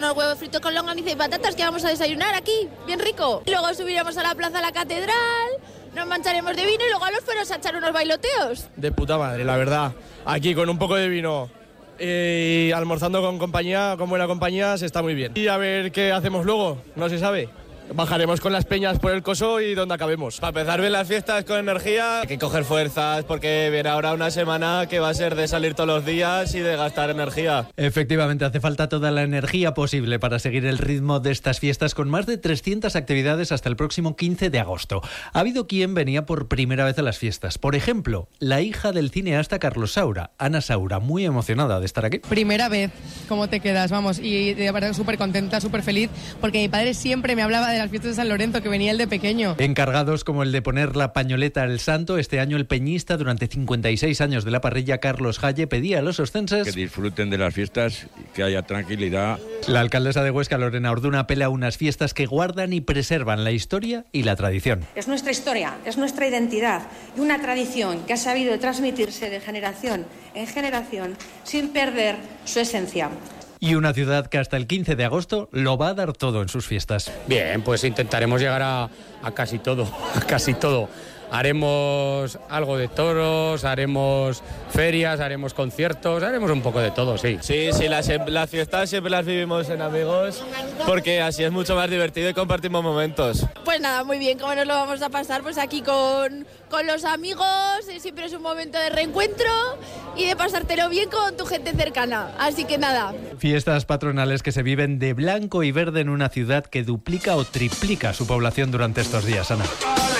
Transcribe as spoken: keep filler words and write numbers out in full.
Unos huevos fritos con longaniza y patatas que vamos a desayunar aquí, bien rico. Luego subiremos a la plaza de la catedral, nos mancharemos de vino y luego a los fueros a echar unos bailoteos. De puta madre, la verdad. Aquí con un poco de vino y almorzando con compañía, con buena compañía, se está muy bien. Y a ver qué hacemos luego, no se sabe. Bajaremos con las peñas por el Coso y donde acabemos. Para empezar bien las fiestas con energía, hay que coger fuerzas porque viene ahora una semana que va a ser de salir todos los días y de gastar energía. Efectivamente, hace falta toda la energía posible para seguir el ritmo de estas fiestas con más de trescientas actividades hasta el próximo quince de agosto. Ha habido quien venía por primera vez a las fiestas. Por ejemplo, la hija del cineasta Carlos Saura, Ana Saura, muy emocionada de estar aquí. Primera vez, ¿cómo te quedas? Vamos, y de verdad súper contenta, súper feliz, porque mi padre siempre me hablaba de las fiestas de San Lorenzo, que venía el de pequeño. Encargados como el de poner la pañoleta al santo, este año el peñista durante cincuenta y seis años de la parrilla Carlos Jalle pedía a los oscenses que disfruten de las fiestas, que haya tranquilidad. La alcaldesa de Huesca, Lorena Orduna, apela a unas fiestas que guardan y preservan la historia y la tradición. Es nuestra historia, es nuestra identidad y una tradición que ha sabido transmitirse de generación en generación sin perder su esencia. Y una ciudad que hasta el quince de agosto lo va a dar todo en sus fiestas. Bien, pues intentaremos llegar a, a casi todo, a casi todo. Haremos algo de toros, haremos ferias, haremos conciertos, haremos un poco de todo, sí. Sí, sí, las, las fiestas siempre las vivimos en amigos porque así es mucho más divertido y compartimos momentos. Pues nada, muy bien, ¿cómo nos lo vamos a pasar? Pues aquí con, con los amigos, siempre es un momento de reencuentro y de pasártelo bien con tu gente cercana, así que nada. Fiestas patronales que se viven de blanco y verde en una ciudad que duplica o triplica su población durante estos días, Ana.